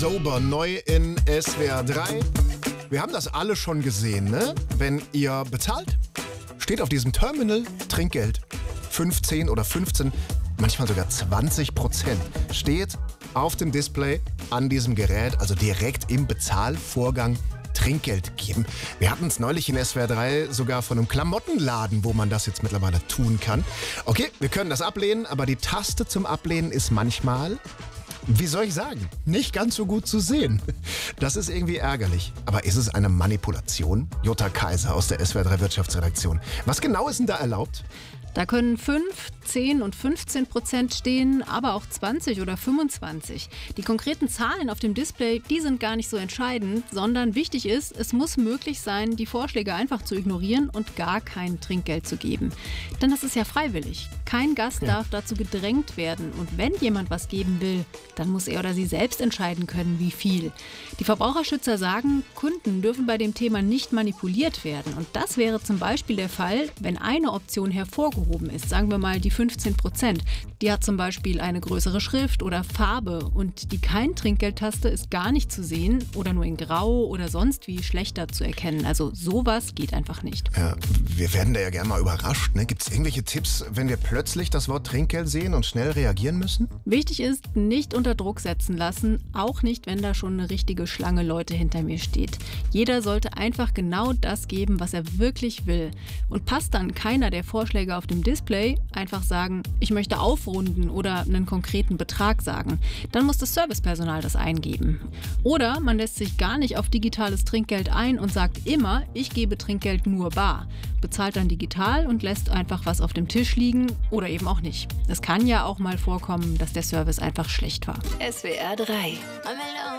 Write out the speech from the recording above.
Sober neu in SWR 3. Wir haben das alle schon gesehen, ne? Wenn ihr bezahlt, steht auf diesem Terminal Trinkgeld. 15 oder 15, manchmal sogar 20% steht auf dem Display an diesem Gerät, also direkt im Bezahlvorgang Trinkgeld geben. Wir hatten es neulich in SWR 3 sogar von einem Klamottenladen, wo man das jetzt mittlerweile tun kann. Okay, wir können das ablehnen, aber die Taste zum Ablehnen ist manchmal, wie soll ich sagen, nicht ganz so gut zu sehen. Das ist irgendwie ärgerlich. Aber ist es eine Manipulation? Jutta Kaiser aus der SWR 3 Wirtschaftsredaktion. Was genau ist denn da erlaubt? Da können 5, 10 und 15% stehen, aber auch 20 oder 25. Die konkreten Zahlen auf dem Display, die sind gar nicht so entscheidend, sondern wichtig ist, es muss möglich sein, die Vorschläge einfach zu ignorieren und gar kein Trinkgeld zu geben. Denn das ist ja freiwillig. Kein Gast darf dazu gedrängt werden. Und wenn jemand was geben will, dann muss er oder sie selbst entscheiden können, wie viel. Die Verbraucherschützer sagen, Kunden dürfen bei dem Thema nicht manipuliert werden. Und das wäre zum Beispiel der Fall, wenn eine Option hervorgehoben ist, sagen wir mal die 15%. Die hat zum Beispiel eine größere Schrift oder Farbe und die Kein-Trinkgeld-Taste ist gar nicht zu sehen oder nur in Grau oder sonst wie schlechter zu erkennen. Also sowas geht einfach nicht. Ja, wir werden da ja gerne mal überrascht. Ne? Gibt es irgendwelche Tipps, wenn wir plötzlich das Wort Trinkgeld sehen und schnell reagieren müssen? Wichtig ist, nicht unter Druck setzen lassen, auch nicht, wenn da schon eine richtige Schlange Leute hinter mir steht. Jeder sollte einfach genau das geben, was er wirklich will. Und passt dann keiner der Vorschläge auf dem Display, einfach sagen, ich möchte aufrunden oder einen konkreten Betrag sagen. Dann muss das Servicepersonal das eingeben. Oder man lässt sich gar nicht auf digitales Trinkgeld ein und sagt immer, ich gebe Trinkgeld nur bar. Bezahlt dann digital und lässt einfach was auf dem Tisch liegen oder eben auch nicht. Es kann ja auch mal vorkommen, dass der Service einfach schlecht war. SWR 3